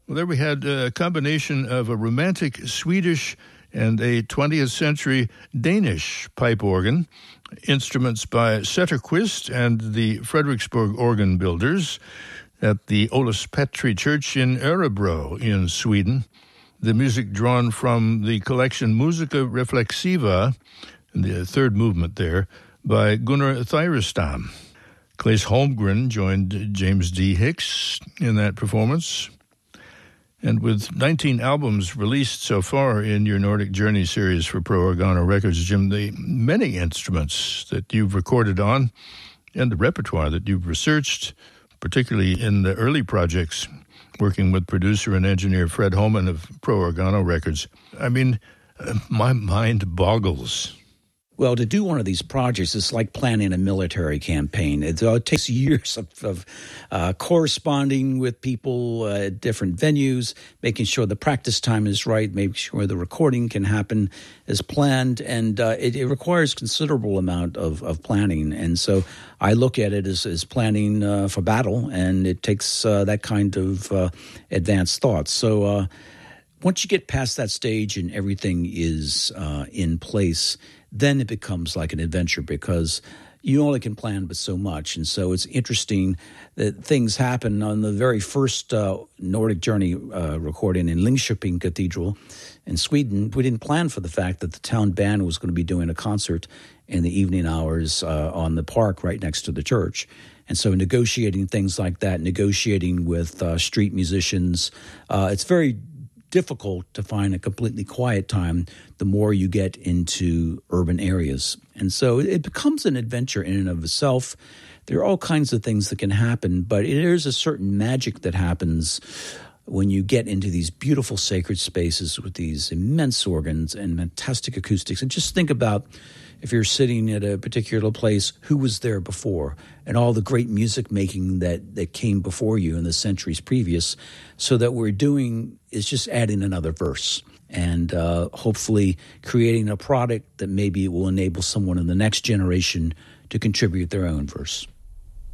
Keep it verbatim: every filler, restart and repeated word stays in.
Well, there we had a combination of a romantic Swedish and a twentieth century Danish pipe organ, instruments by Zetterquist and the Frederiksborg Organ Builders at the Olus Petri Church in Örebro in Sweden. The music drawn from the collection Musica Reflexiva, the third movement there, by Gunnar Thyrestam. Claes Holmgren joined James D. Hicks in that performance. And with nineteen albums released so far in your Nordic Journey series for Pro Organo Records, Jim, the many instruments that you've recorded on and the repertoire that you've researched, particularly in the early projects, working with producer and engineer Fred Homan of Pro Organo Records. I mean, my mind boggles. Well, to do one of these projects is like planning a military campaign. It, it takes years of, of uh, corresponding with people uh, at different venues, making sure the practice time is right, making sure the recording can happen as planned, and uh, it, it requires considerable amount of, of planning. And so I look at it as, as planning uh, for battle, and it takes uh, that kind of uh, advanced thoughts. So uh, once you get past that stage and everything is uh, in place, then it becomes like an adventure because you only can plan but so much. And so it's interesting that things happen. On the very first uh, Nordic Journey uh, recording in Linköping Cathedral in Sweden, we didn't plan for the fact that the town band was going to be doing a concert in the evening hours uh, on the park right next to the church. And so negotiating things like that, negotiating with uh, street musicians, uh, it's very difficult to find a completely quiet time the more you get into urban areas. And so it becomes an adventure in and of itself. There are all kinds of things that can happen, but there's a certain magic that happens when you get into these beautiful sacred spaces with these immense organs and fantastic acoustics. And just think about if you're sitting at a particular place, who was there before, and all the great music making that, that came before you in the centuries previous. So that we're doing is just adding another verse and uh, hopefully creating a product that maybe will enable someone in the next generation to contribute their own verse.